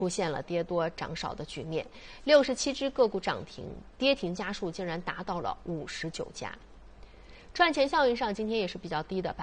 出现了跌多涨少的局面，67只个股涨停，跌停家数竟然达到了59家。赚钱效应上，今天也是比较低的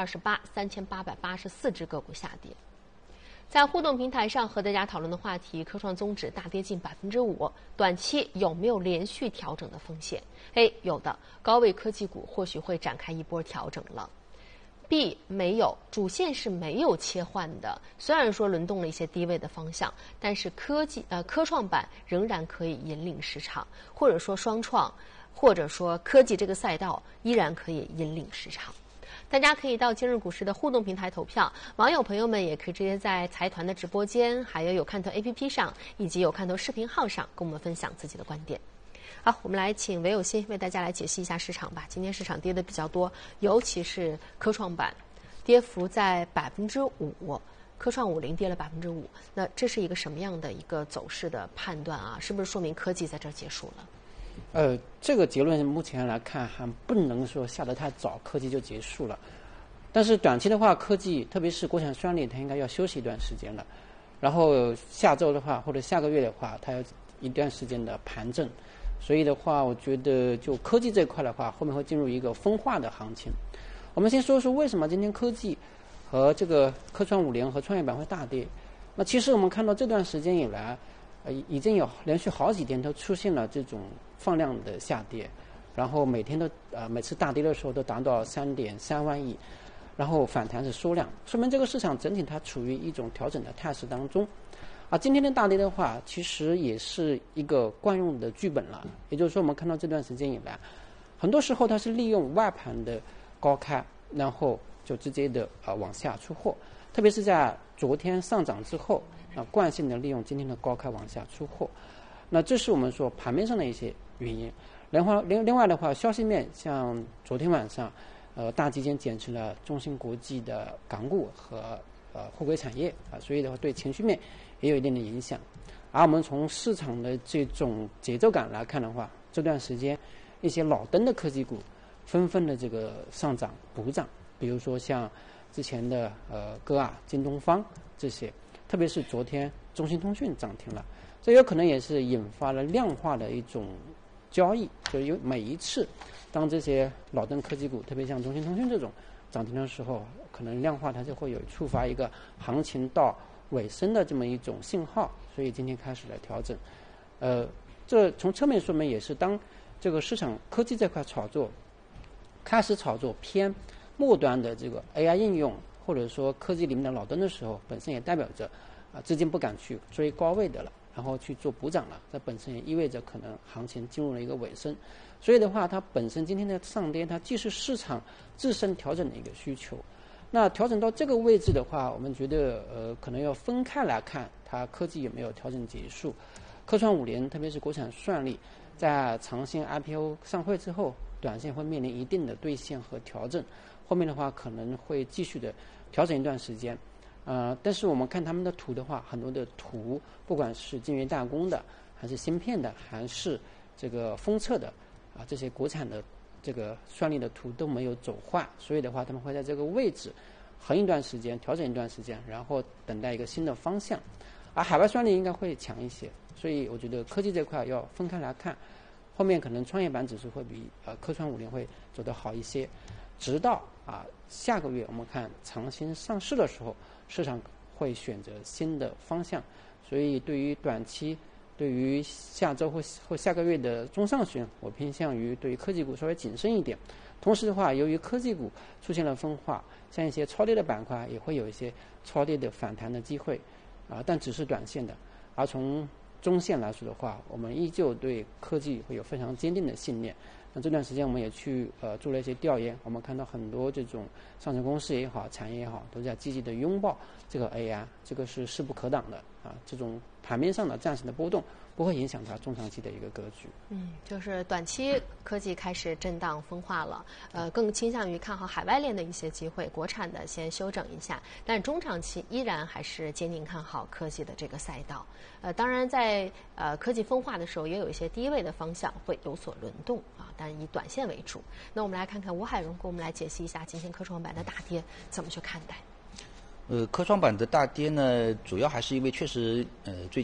，28%，3884只个股下跌。在互动平台上和大家讨论的话题，科创综指大跌近5%，短期有没有连续调整的风险 ？A 有的，高位科技股或许会展开一波调整了。B 没有，主线是没有切换的，虽然说轮动了一些低位的方向，但是科创板仍然可以引领市场，或者说双创，或者说科技这个赛道依然可以引领市场。大家可以到今日股市的互动平台投票，网友朋友们也可以直接在财团的直播间，还有看头 APP 上，以及看头视频号上跟我们分享自己的观点。好，我们来请韦有新为大家来解析一下市场吧。今天市场跌的比较多，尤其是科创板，跌幅在5%，科创50跌了5%。那这是一个什么样的一个走势的判断啊？是不是说明科技在这儿结束了？ 这个结论目前来看还不能说下得太早，科技就结束了。但是短期的话，科技特别是国产算力，它应该要休息一段时间了。然后下周的话，或者下个月的话，它要一段时间的盘整。所以的话，我觉得就科技这块的话，后面会进入一个分化的行情。我们先说说为什么今天科技和这个科创50和创业板会大跌。那其实我们看到这段时间以来，已经有连续好几天都出现了这种放量的下跌，然后每次大跌的时候都达到3.3万亿，然后反弹是缩量，说明这个市场整体它处于一种调整的态势当中。今天的大跌的话，其实也是一个惯用的剧本了。也就是说，我们看到这段时间以来，很多时候它是利用外盘的高开，然后就直接的往下出货，特别是在昨天上涨之后，惯性的利用今天的高开往下出货。那这是我们说盘面上的一些原因。另外的话，消息面像昨天晚上，大基金减持了中芯国际的港股和货柜产业所以的话对情绪面也有一定的影响。而我们从市场的这种节奏感来看的话，这段时间一些老登的科技股纷纷的这个上涨补涨，比如说像之前的歌尔、京东方这些，特别是昨天中兴通讯涨停了，这有可能也是引发了量化的一种交易，就有每一次当这些老登科技股，特别像中兴通讯这种涨停的时候，可能量化它就会有触发一个行情到尾声的这么一种信号，所以今天开始来调整。这从侧面说明也是当这个市场科技这块开始炒作偏末端的这个 AI 应用，或者说科技里面的老登的时候，本身也代表着资金不敢去追高位的了，然后去做补涨了，这本身也意味着可能行情进入了一个尾声。所以的话，它本身今天的上跌，它既是市场自身调整的一个需求。那调整到这个位置的话，我们觉得可能要分开来看，它科技有没有调整结束。科创50，特别是国产算力，在长线 IPO 上会之后，短线会面临一定的兑现和调整，后面的话可能会继续的调整一段时间。但是我们看他们的图的话，很多的图，不管是晶圆代工的，还是芯片的，还是这个封测的这些国产的这个算力的图都没有走坏，所以的话他们会在这个位置横一段时间，调整一段时间，然后等待一个新的方向。而海外算力应该会强一些，所以我觉得科技这块要分开来看，后面可能创业板指数会比科创50会走得好一些，直到下个月我们看长新上市的时候，市场会选择新的方向。所以对于短期，对于下周或下个月的中上旬，我偏向于对于科技股稍微谨慎一点。同时的话，由于科技股出现了分化，像一些超跌的板块也会有一些超跌的反弹的机会但只是短线的。而从中线来说的话，我们依旧对科技会有非常坚定的信念。那这段时间我们也去做了一些调研，我们看到很多这种上市公司也好，产业也好，都在积极的拥抱这个 AI， 这个是势不可挡的这种盘面上的暂时的波动不会影响它中长期的一个格局。 就是短期科技开始震荡分化了，更倾向于看好海外链的一些机会，国产的先休整一下，但中长期依然还是坚定看好科技的这个赛道。当然在科技分化的时候，也有一些低位的方向会有所轮动但以短线为主。那我们来看看吴海荣给我们来解析一下今天科创板的大跌怎么去看待。 科创板的大跌呢，主要还是因为确实最